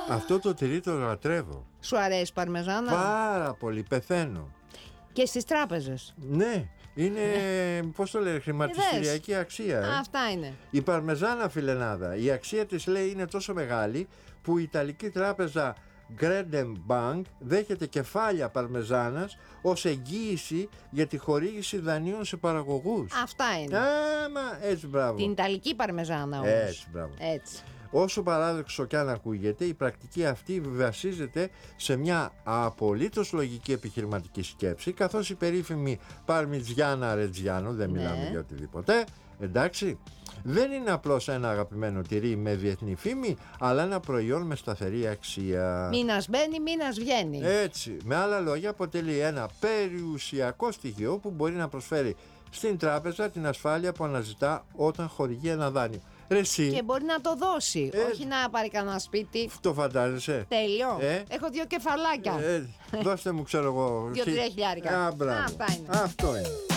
Αυτό το τυρί το λατρεύω. Σου αρέσει παρμεζάνα? Πάρα πολύ, πεθαίνω. Και στις τράπεζες? Ναι, είναι, πώς το λένε, χρηματιστηριακή αξία. Αυτά είναι. Η παρμεζάνα, φιλενάδα, η αξία της, λέει, είναι τόσο μεγάλη που η Ιταλική τράπεζα Credem Bank δέχεται κεφάλια παρμεζάνας ως εγγύηση για τη χορήγηση δανείων σε παραγωγούς. Αυτά είναι. Άμα, έτσι, μπράβο. Την Ιταλική παρμεζάνα όμως. Έτσι, μπράβο. Έτσι. Όσο παράδοξο κι αν ακούγεται, η πρακτική αυτή βασίζεται σε μια απολύτως λογική επιχειρηματική σκέψη, καθώς η περίφημη Παρμιτζιάνα Ρετζιάνο, δεν μιλάμε για οτιδήποτε, εντάξει, δεν είναι απλώς ένα αγαπημένο τυρί με διεθνή φήμη, αλλά ένα προϊόν με σταθερή αξία. Μήνας μπαίνει, μήνας βγαίνει. Έτσι, με άλλα λόγια, αποτελεί ένα περιουσιακό στοιχείο που μπορεί να προσφέρει στην τράπεζα την ασφάλεια που αναζητά όταν χορηγεί ένα δάνειο. Εσύ. Και μπορεί να το δώσει, όχι να πάρει κανένα σπίτι. Το φαντάζεσαι? Τέλειο. Έχω 2 κεφαλάκια. Δώστε μου, ξέρω εγώ, 2-3 χιλιάρικα. Αυτά είναι. Αυτό είναι.